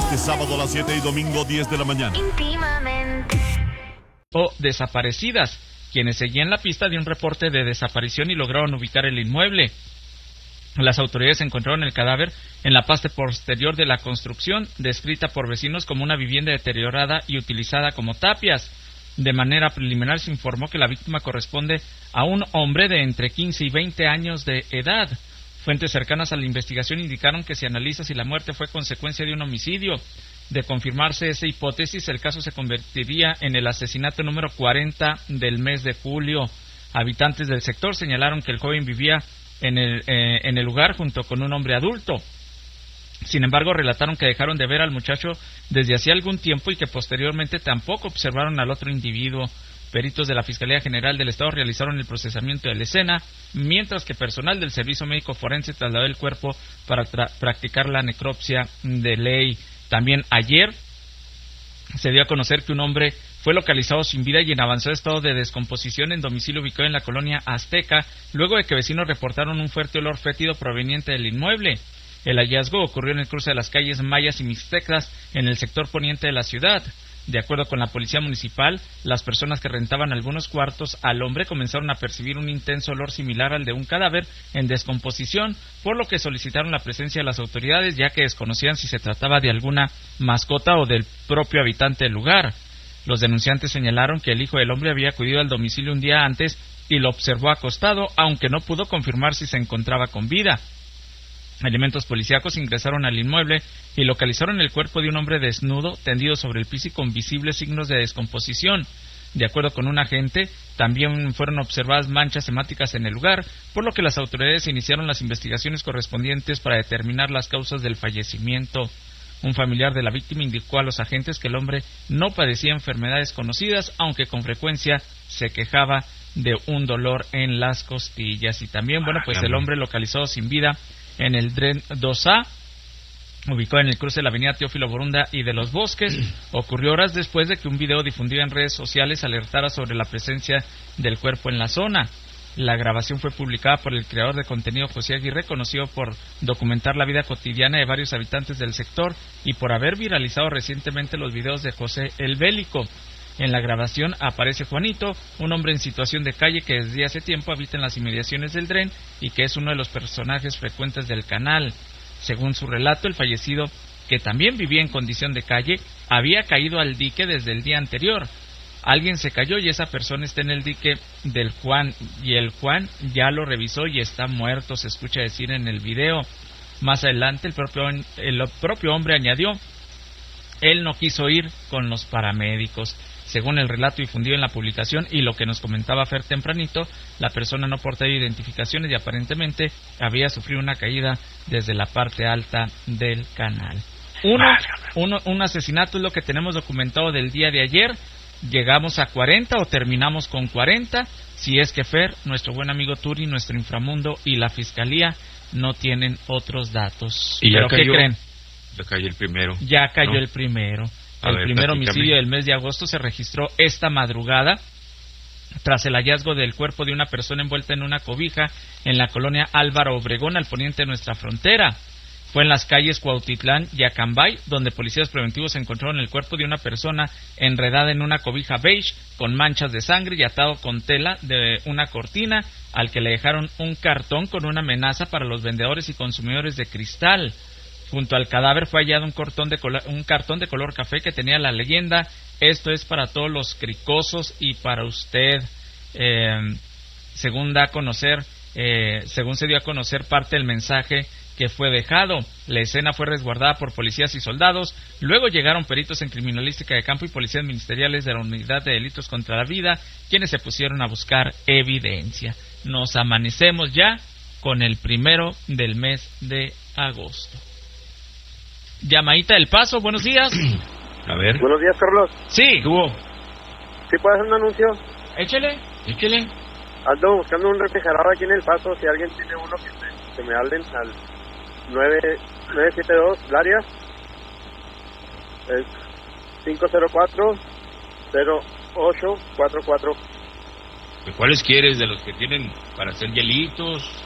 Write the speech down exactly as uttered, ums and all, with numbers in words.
este sábado a las siete y domingo diez de la mañana. Íntimamente. O desaparecidas, quienes seguían la pista de un reporte de desaparición y lograron ubicar el inmueble. Las autoridades encontraron el cadáver en la parte posterior de la construcción, descrita por vecinos como una vivienda deteriorada y utilizada como tapias. De manera preliminar se informó que la víctima corresponde a un hombre de entre quince y veinte años de edad. Fuentes cercanas a la investigación indicaron que se analiza si la muerte fue consecuencia de un homicidio. De confirmarse esa hipótesis, el caso se convertiría en el asesinato número cuarenta del mes de julio. Habitantes del sector señalaron que el joven vivía en el, eh, en el lugar junto con un hombre adulto. Sin embargo, relataron que dejaron de ver al muchacho desde hacía algún tiempo y que posteriormente tampoco observaron al otro individuo. Peritos de la Fiscalía General del Estado realizaron el procesamiento de la escena, mientras que personal del Servicio Médico Forense trasladó el cuerpo para tra- practicar la necropsia de ley. También ayer se dio a conocer que un hombre fue localizado sin vida y en avanzado estado de descomposición en domicilio ubicado en la colonia Azteca, luego de que vecinos reportaron un fuerte olor fétido proveniente del inmueble. El hallazgo ocurrió en el cruce de las calles Mayas y Mixtecas, en el sector poniente de la ciudad. De acuerdo con la policía municipal, las personas que rentaban algunos cuartos al hombre comenzaron a percibir un intenso olor similar al de un cadáver en descomposición, por lo que solicitaron la presencia de las autoridades, ya que desconocían si se trataba de alguna mascota o del propio habitante del lugar. Los denunciantes señalaron que el hijo del hombre había acudido al domicilio un día antes y lo observó acostado, aunque no pudo confirmar si se encontraba con vida. Elementos policíacos ingresaron al inmueble y localizaron el cuerpo de un hombre desnudo, tendido sobre el piso y con visibles signos de descomposición. De acuerdo con un agente, también fueron observadas manchas hemáticas en el lugar, por lo que las autoridades iniciaron las investigaciones correspondientes para determinar las causas del fallecimiento. Un familiar de la víctima indicó a los agentes que el hombre no padecía enfermedades conocidas, aunque con frecuencia se quejaba de un dolor en las costillas. Y también, bueno, pues el hombre localizado sin vida en el Dren dos A, ubicado en el cruce de la avenida Teófilo Borunda y de los Bosques, ocurrió horas después de que un video difundido en redes sociales alertara sobre la presencia del cuerpo en la zona. La grabación fue publicada por el creador de contenido José Aguirre, conocido por documentar la vida cotidiana de varios habitantes del sector y por haber viralizado recientemente los videos de José el Bélico. En la grabación aparece Juanito, un hombre en situación de calle que desde hace tiempo habita en las inmediaciones del Dren y que es uno de los personajes frecuentes del canal. Según su relato, el fallecido, que también vivía en condición de calle, había caído al dique desde el día anterior. Alguien se cayó y esa persona está en el dique del Juan, y el Juan ya lo revisó y está muerto, se escucha decir en el video. Más adelante el propio, el propio hombre añadió, él no quiso ir con los paramédicos. Según el relato difundido en la publicación y lo que nos comentaba Fer tempranito, la persona no portaba identificaciones y aparentemente había sufrido una caída desde la parte alta del canal. Uno, uno, un asesinato es lo que tenemos documentado del día de ayer. ¿Llegamos a cuarenta o terminamos con cuarenta? Si es que Fer, nuestro buen amigo Turi, nuestro inframundo y la Fiscalía no tienen otros datos. ¿Y ya ¿Pero cayó? qué creen? Ya cayó el primero. Ya cayó ¿no? el primero. A El ver, primer platícame. homicidio del mes de agosto se registró esta madrugada tras el hallazgo del cuerpo de una persona envuelta en una cobija en la colonia Álvaro Obregón, al poniente de nuestra frontera. Fue en las calles Cuautitlán y Acambay, donde policías preventivos encontraron el cuerpo de una persona enredada en una cobija beige con manchas de sangre y atado con tela de una cortina, al que le dejaron un cartón con una amenaza para los vendedores y consumidores de cristal. Junto al cadáver fue hallado un, cartón de color, un cartón de color café que tenía la leyenda: esto es para todos los cricosos y para usted. Eh, según da a conocer, eh, según se dio a conocer parte del mensaje que fue dejado. La escena fue resguardada por policías y soldados. Luego llegaron peritos en criminalística de campo y policías ministeriales de la Unidad de Delitos contra la Vida, quienes se pusieron a buscar evidencia. Nos amanecemos ya con el primero del mes de agosto. Llamadita del Paso, buenos días. A ver. Buenos días, Carlos. Sí. ¿Tuvo? ¿Sí puedes hacer un anuncio? Échele. Échele. Ando buscando un refrigerador aquí en El Paso. Si alguien tiene uno, que me, que me hablen al nueve siete dos, Larias. Es cinco cero cuatro, cero ocho cuatro cuatro. ¿Cuáles quieres? ¿De los que tienen para hacer hielitos?